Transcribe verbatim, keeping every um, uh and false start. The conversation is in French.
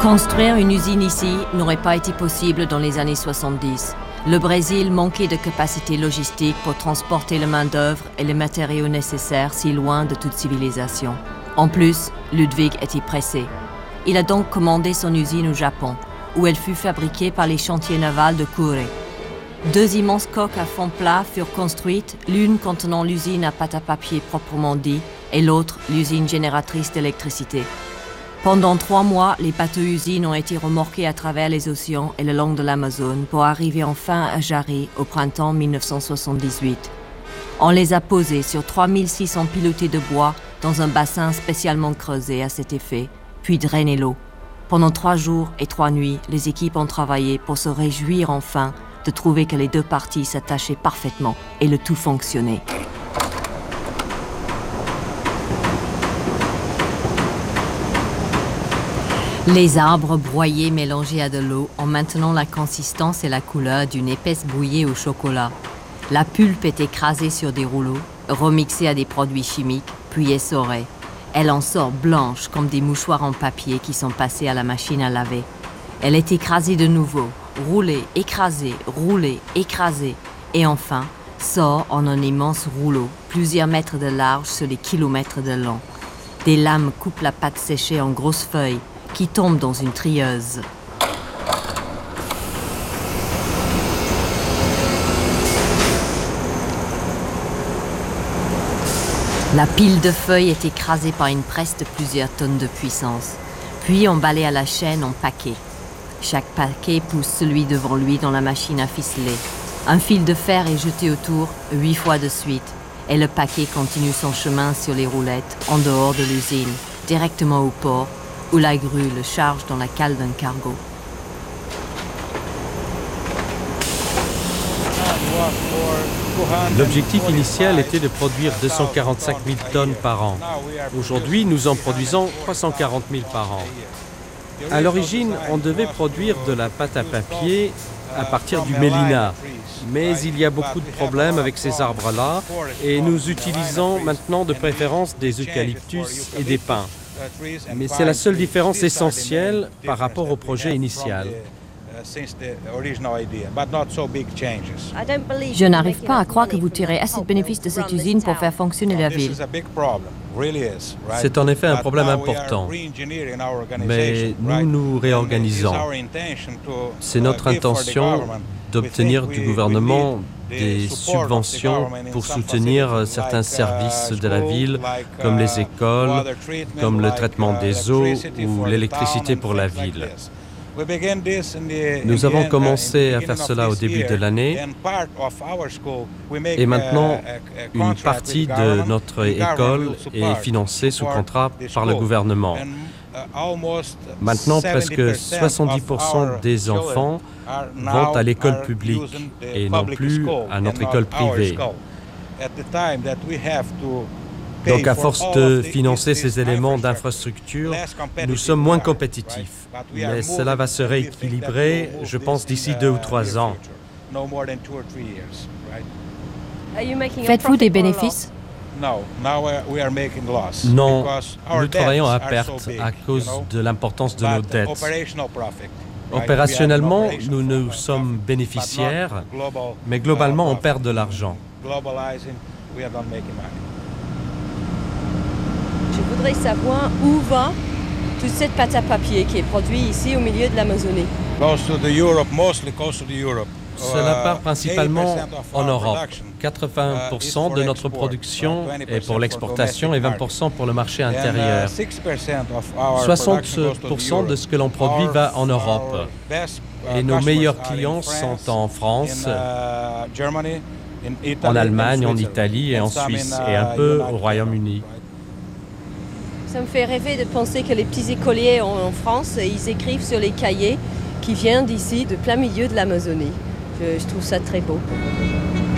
Construire une usine ici n'aurait pas été possible dans les années soixante-dix. Le Brésil manquait de capacité logistique pour transporter la main-d'œuvre et les matériaux nécessaires si loin de toute civilisation. En plus, Ludwig était pressé. Il a donc commandé son usine au Japon, où elle fut fabriquée par les chantiers navals de Kure. Deux immenses coques à fond plat furent construites, l'une contenant l'usine à pâte à papier proprement dit, et l'autre l'usine génératrice d'électricité. Pendant trois mois, les bateaux-usines ont été remorqués à travers les océans et le long de l'Amazone pour arriver enfin à Jarry au printemps mille neuf cent soixante-dix-huit. On les a posés sur trois mille six cents pilotés de bois dans un bassin spécialement creusé à cet effet, puis drainé l'eau. Pendant trois jours et trois nuits, les équipes ont travaillé pour se réjouir enfin de trouver que les deux parties s'attachaient parfaitement et le tout fonctionnait. Les arbres broyés mélangés à de l'eau en maintenant la consistance et la couleur d'une épaisse bouillie au chocolat. La pulpe est écrasée sur des rouleaux, remixée à des produits chimiques, puis essorée. Elle en sort blanche comme des mouchoirs en papier qui sont passés à la machine à laver. Elle est écrasée de nouveau, roulée, écrasée, roulée, écrasée, et enfin sort en un immense rouleau, plusieurs mètres de large sur des kilomètres de long. Des lames coupent la pâte séchée en grosses feuilles, qui tombe dans une trieuse. La pile de feuilles est écrasée par une presse de plusieurs tonnes de puissance, puis emballée à la chaîne en paquets. Chaque paquet pousse celui devant lui dans la machine à ficeler. Un fil de fer est jeté autour huit fois de suite, et le paquet continue son chemin sur les roulettes, en dehors de l'usine, directement au port, où la grue le charge dans la cale d'un cargo. L'objectif initial était de produire deux cent quarante-cinq mille tonnes par an. Aujourd'hui, nous en produisons trois cent quarante mille par an. À l'origine, on devait produire de la pâte à papier à partir du mélina. Mais il y a beaucoup de problèmes avec ces arbres-là et nous utilisons maintenant de préférence des eucalyptus et des pins. Mais c'est la seule différence essentielle par rapport au projet initial. Je n'arrive pas à croire que vous tirez assez de bénéfices de cette usine pour faire fonctionner la ville. C'est en effet un problème important, mais nous nous réorganisons. C'est notre intention d'obtenir du gouvernement des subventions pour soutenir certains services de la ville, comme les écoles, comme le traitement des eaux ou l'électricité pour la ville. Nous avons commencé à faire cela au début de l'année et maintenant, une partie de notre école est financée sous contrat par le gouvernement. Maintenant, presque soixante-dix pour cent des enfants vont à l'école publique et non plus à notre école privée. Donc, à force de financer ces éléments d'infrastructure, nous sommes moins compétitifs. Mais cela va se rééquilibrer, je pense, d'ici deux ou trois ans. Faites-vous des bénéfices? Non, nous travaillons à perte à cause de l'importance de nos dettes. Opérationnellement, nous nous sommes bénéficiaires, mais globalement, on perd de l'argent. Je voudrais savoir où va toute cette pâte à papier qui est produite ici au milieu de l'Amazonie. Cela part principalement en Europe. quatre-vingts pour cent de notre production est pour l'exportation et vingt pour cent pour le marché intérieur. soixante pour cent de ce que l'on produit va en Europe. Et nos meilleurs clients sont en France, en Allemagne, en Italie et en Suisse, et un peu au Royaume-Uni. Ça me fait rêver de penser que les petits écoliers en France, ils écrivent sur les cahiers qui viennent d'ici, de plein milieu de l'Amazonie. Je, je trouve ça très beau.